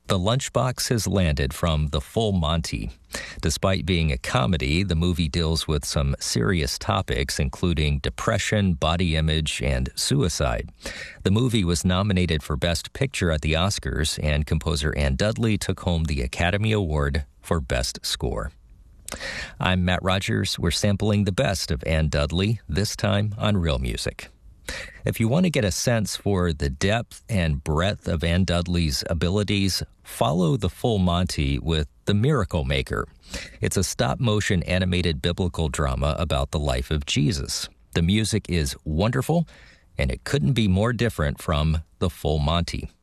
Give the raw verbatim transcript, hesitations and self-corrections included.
The Lunchbox has landed from The Full Monty. Despite being a comedy, the movie deals with some serious topics, including depression, body image, and suicide. The movie was nominated for Best Picture at the Oscars, and composer Ann Dudley took home the Academy Award for Best Score. I'm Matt Rogers. We're sampling the best of Ann Dudley, this time on Real Music. If you want to get a sense for the depth and breadth of Ann Dudley's abilities, follow The Full Monty with The Miracle Maker. It's a stop-motion animated biblical drama about the life of Jesus. The music is wonderful, and it couldn't be more different from The Full Monty.